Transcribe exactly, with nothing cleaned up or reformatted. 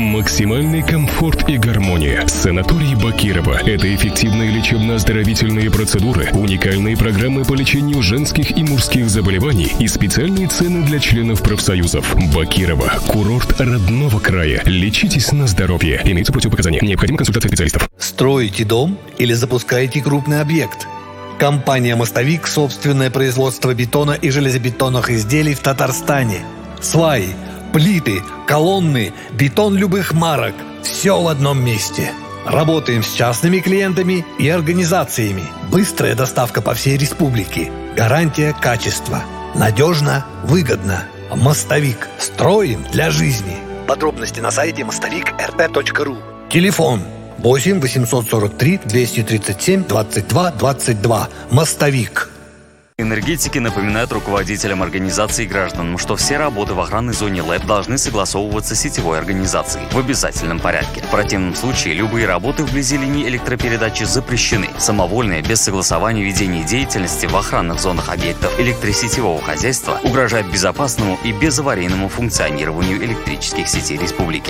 Максимальный комфорт и гармония. Санаторий Бакирова. Это эффективные лечебно-оздоровительные процедуры, уникальные программы по лечению женских и мужских заболеваний и специальные цены для членов профсоюзов. Бакирова. Курорт родного края. Лечитесь на здоровье. Имеются противопоказания. Необходима консультация специалистов. Строите дом или запускаете крупный объект? Компания «Мостовик» — собственное производство бетона и железобетонных изделий в Татарстане. Сваи, плиты, колонны, бетон любых марок. Все в одном месте. Работаем с частными клиентами и организациями. Быстрая доставка по всей республике. Гарантия качества. Надежно, выгодно. «Мостовик». Строим для жизни. Подробности на сайте мостовик эр тэ точка ру. Телефон восемь восемьсот сорок три двести тридцать семь двадцать два двадцать два. «Мостовик». Энергетики напоминают руководителям организации и гражданам, что все работы в охранной зоне ЛЭП должны согласовываться с сетевой организацией в обязательном порядке. В противном случае любые работы вблизи линии электропередачи запрещены. Самовольное, без согласования ведение деятельности в охранных зонах объектов электросетевого хозяйства угрожает безопасному и безаварийному функционированию электрических сетей республики.